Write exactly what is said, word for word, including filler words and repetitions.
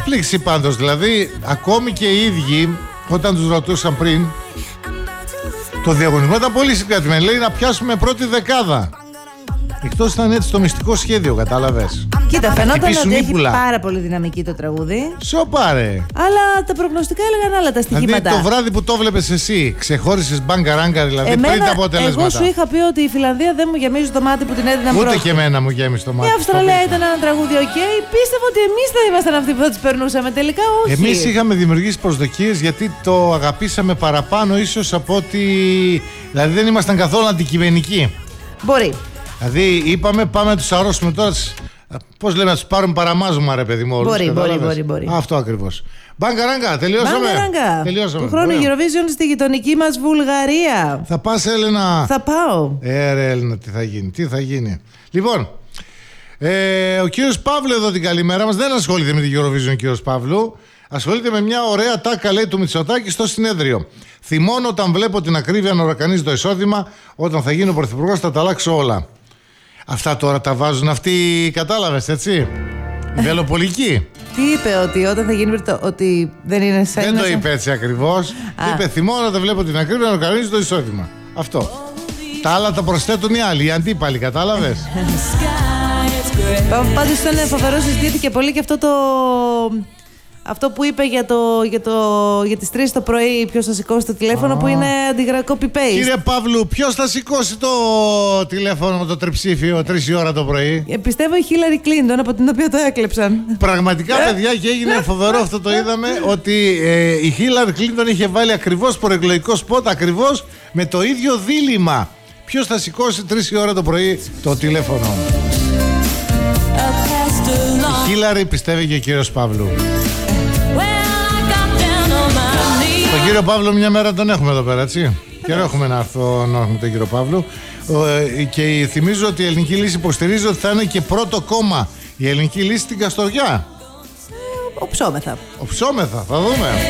έκπληξη πάντως. Δηλαδή, ακόμη και οι ίδιοι, όταν τους ρωτούσαν πριν, το διαγωνισμό ήταν πολύ συγκρατημένο. Λέει να πιάσουμε πρώτη δεκάδα. Εκτός ήταν έτσι το μυστικό σχέδιο, κατάλαβες. Κοίτα, φαινόταν ότι έχει πουλά. πάρα πολύ δυναμική το τραγούδι. Σοπάρε. Αλλά τα προγνωστικά έλεγαν άλλα τα στοιχήματα. Δηλαδή το βράδυ που το βλέπεις εσύ, ξεχώρισες μπάγκα ράγκα, δηλαδή εμένα, πριν τα αποτελέσματα. Εγώ σου είχα πει ότι η Φιλανδία δεν μου γεμίζει το μάτι που την έδιναν πρώτη. Ούτε και εμένα μου γέμισε το μάτι. Η Αυστραλία ήταν ένα τραγούδι, οκ. Okay. Πίστευα ότι εμείς θα ήμασταν αυτοί που θα τις περνούσαμε. Τελικά όχι. Εμείς είχαμε δημιουργήσει προσδοκίες γιατί το αγαπήσαμε παραπάνω, ίσως από ότι. Δηλαδή δεν ήμασταν καθόλου αντικειμενικοί. Μπορεί. Δηλαδή είπαμε πάμε να τους αρρώσουμε τώρα. Πώς λέμε, να τους πάρουμε παραμάζωμα, ρε παιδί μου. Όλους, μπορεί, μπορεί, μπορεί, μπορεί. Αυτό ακριβώς. Μπάγκα ράγκα, τελειώσαμε. Μπάγκα ράγκα. Τελειώσαμε. Του χρόνου Eurovision στη γειτονική μας Βουλγαρία. Θα πας, Έλενα? Θα πάω. Ε, ρε Έλενα, τι θα γίνει, τι θα γίνει. Λοιπόν, ε, ο κύριος Παύλου εδώ την καλημέρα μας. Δεν ασχολείται με την Eurovision ο κύριος Παύλου. Ασχολείται με μια ωραία τάκα, λέει, του Μητσοτάκη στο συνέδριο. Θυμώνω όταν βλέπω την ακρίβεια να ορακανίζει το εισόδημα. Όταν θα γίνω πρωθυπουργός θα τα αλλάξω όλα. Αυτά τώρα τα βάζουν αυτοί, κατάλαβες, έτσι. Η βελοπολική. Τι είπε, ότι όταν θα γίνει το, ότι δεν είναι σαν. Δεν το είπε έτσι ακριβώς. Είπε θυμώνω όταν βλέπω την ακρίβεια να ορακανίζει το εισόδημα. Αυτό. Τα άλλα τα προσθέτουν οι άλλοι, οι αντίπαλοι, κατάλαβες. Πάντως ήταν φοβερό, συζητήθηκε πολύ και αυτό το. Αυτό που είπε για, το, για, το, για τις τρεις το πρωί, ποιος θα σηκώσει το τηλέφωνο, oh. που είναι αντιγραφικό copy-paste. Κύριε Παύλου, ποιος θα σηκώσει το τηλέφωνο με το τριψήφιο τρεις η ώρα το πρωί? Ε, πιστεύω η Χίλαρη Κλίντον, από την οποία το έκλεψαν. Πραγματικά, παιδιά, και έγινε φοβερό αυτό, το είδαμε, ότι ε, η Χίλαρη Κλίντον είχε βάλει ακριβώς προεκλογικό σποτ, ακριβώς με το ίδιο δίλημμα. Ποιος θα σηκώσει τρεις η ώρα το πρωί το τηλέφωνο? Η Χίλαρη πιστεύει και ο κύριος Παύλου. Τον κύριο Παύλο μια μέρα τον έχουμε εδώ πέρα, έτσι. Και έχουμε να έρθω να έχουμε τον κύριο Παύλο. Και θυμίζω ότι η Ελληνική Λύση υποστηρίζει ότι θα είναι και πρώτο κόμμα η Ελληνική Λύση στην Καστοριά. Οψόμεθα. Οψόμεθα, θα δούμε.